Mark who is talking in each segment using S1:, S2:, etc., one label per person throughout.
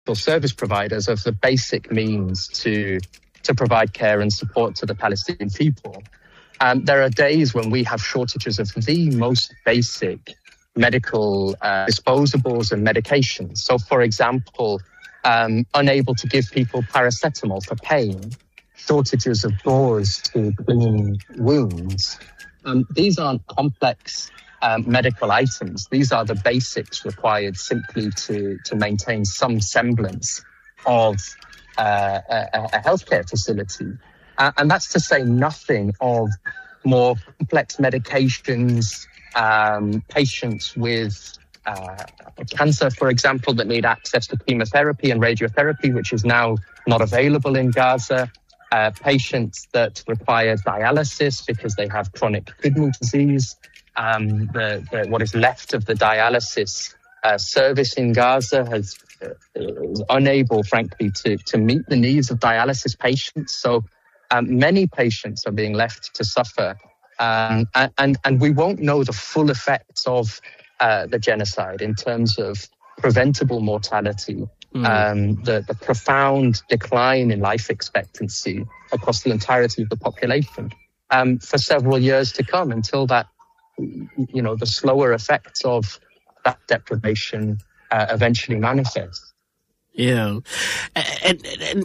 S1: essential service providers of the basic means to provide care and support to the Palestinian people. There are days when we have shortages of the most basic medical disposables and medications. So, for example, unable to give people paracetamol for pain, shortages of gauze to clean wounds. These aren't complex medical items. These are the basics required simply to maintain some semblance of a healthcare facility. And that's to say nothing of more complex medications, patients with cancer, for example, that need access to chemotherapy and radiotherapy, which is now not available in Gaza. Patients that require dialysis because they have chronic kidney disease. What is left of the dialysis service in Gaza is unable, frankly, to meet the needs of dialysis patients. So many patients are being left to suffer. And we won't know the full effects of the genocide in terms of preventable mortality, the profound decline in life expectancy across the entirety of the population for several years to come, until that, the slower effects of that deprivation eventually manifest.
S2: Yeah, and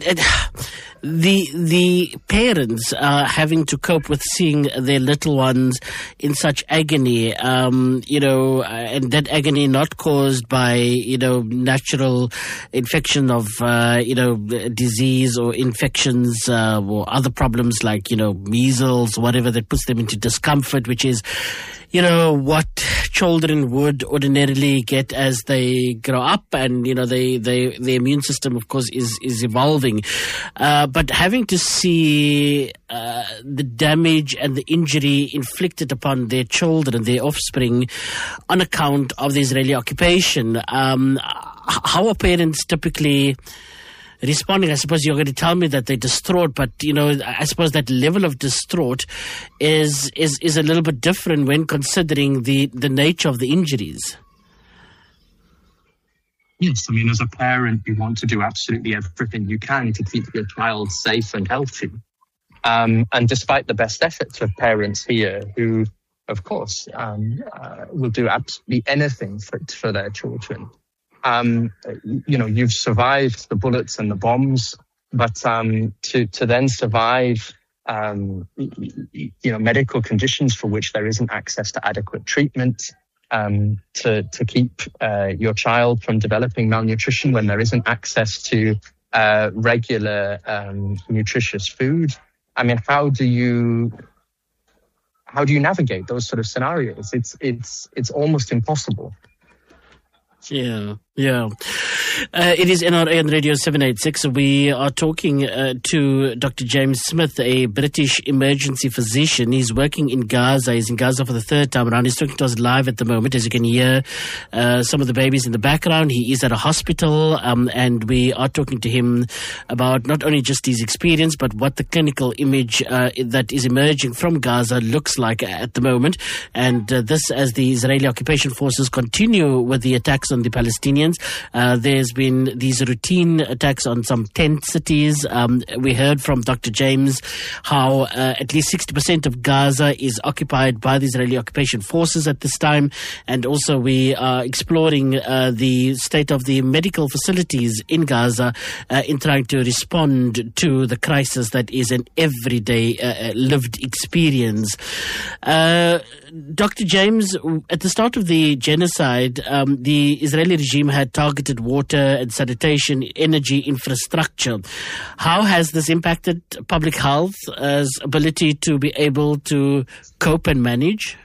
S2: the parents are having to cope with seeing their little ones in such agony, and that agony not caused by, natural infection of, disease or infections or other problems like, measles, whatever that puts them into discomfort, which is, what children would ordinarily get as they grow up, and the immune system, of course, is evolving. But having to see the damage and the injury inflicted upon their children, their offspring, on account of the Israeli occupation, how are parents typically responding? I suppose you're going to tell me that they're distraught, but I suppose that level of distraught is a little bit different when considering the nature of the injuries.
S1: Yes, as a parent, you want to do absolutely everything you can to keep your child safe and healthy. And despite the best efforts of parents here, who, of course, will do absolutely anything for their children. You've survived the bullets and the bombs, but to then survive, medical conditions for which there isn't access to adequate treatment, to keep your child from developing malnutrition when there isn't access to regular nutritious food. How do you navigate those sort of scenarios? It's almost impossible.
S2: Yeah. It is NRA on Radio 786. We are talking to Dr. James Smith, a British emergency physician. He's working in Gaza. He's in Gaza for the third time around. He's talking to us live at the moment. As you can hear, some of the babies in the background. He is at a hospital, and we are talking to him about not only just his experience, but what the clinical image that is emerging from Gaza looks like at the moment. And this as the Israeli occupation forces continue with the attacks on the Palestinians. There's been these routine attacks on some tent cities. We heard from Dr. James how at least 60% of Gaza is occupied by the Israeli occupation forces at this time. And also we are exploring the state of the medical facilities in Gaza in trying to respond to the crisis that is an everyday lived experience. Dr. James, at the start of the genocide, the Israeli regime had targeted water and sanitation, energy infrastructure. How has this impacted public health's ability to be able to cope and manage?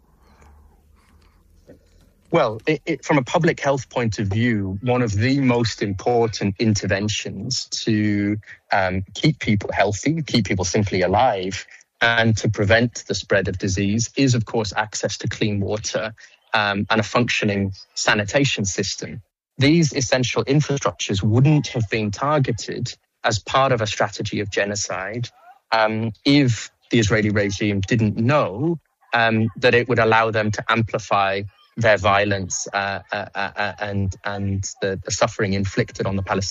S1: Well, from a public health point of view, one of the most important interventions to keep people healthy, keep people simply alive, and to prevent the spread of disease is, of course, access to clean water and a functioning sanitation system. These essential infrastructures wouldn't have been targeted as part of a strategy of genocide if the Israeli regime didn't know that it would allow them to amplify their violence and the suffering inflicted on the Palestinians.